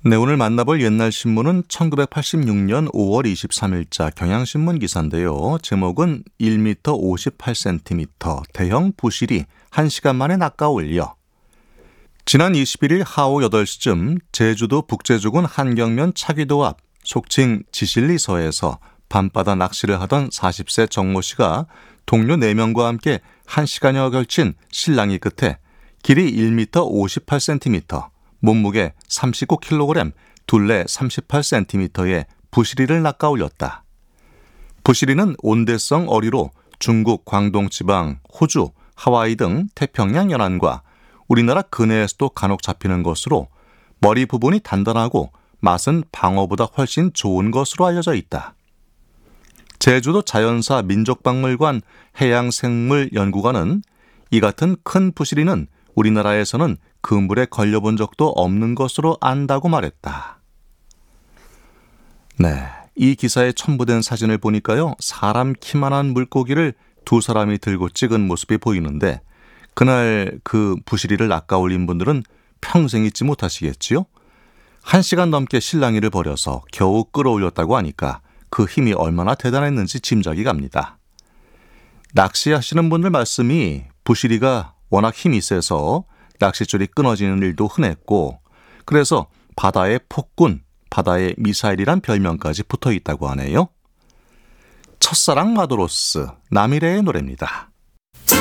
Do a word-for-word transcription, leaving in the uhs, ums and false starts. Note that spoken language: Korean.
네, 오늘 만나볼 옛날 신문은 천구백팔십육 년 오월 이십삼일자 경향신문 기사인데요. 제목은 일 미터 오십팔 센티미터 대형 부실이 한 시간 만에 낚아올려. 지난 이십일일 하오 여덟 시쯤 제주도 북제주군 한경면 차기도 앞 속칭 지실리서에서 밤바다 낚시를 하던 사십 세 정모 씨가 동료 네 명과 함께 한 시간여 걸친 실랑이 끝에 길이 일 미터 오십팔 센티미터, 몸무게 삼십구 킬로그램, 둘레 삼십팔 센티미터의 부시리를 낚아올렸다. 부시리는 온대성 어류로 중국 광동 지방, 호주, 하와이 등 태평양 연안과 우리나라 근해에서도 간혹 잡히는 것으로 머리 부분이 단단하고 맛은 방어보다 훨씬 좋은 것으로 알려져 있다. 제주도 자연사 민족박물관 해양생물연구관은 이 같은 큰 부시리는 우리나라에서는 그물에 걸려본 적도 없는 것으로 안다고 말했다. 네, 이 기사에 첨부된 사진을 보니까요, 사람 키만한 물고기를 두 사람이 들고 찍은 모습이 보이는데 그날 그 부시리를 낚아올린 분들은 평생 잊지 못하시겠지요? 한 시간 넘게 실랑이를 벌여서 겨우 끌어올렸다고 하니까 그 힘이 얼마나 대단했는지 짐작이 갑니다. 낚시하시는 분들 말씀이 부시리가 워낙 힘이 세서 낚싯줄이 끊어지는 일도 흔했고 그래서 바다의 폭군, 바다의 미사일이란 별명까지 붙어 있다고 하네요. 첫사랑 마도로스, 남이래의 노래입니다.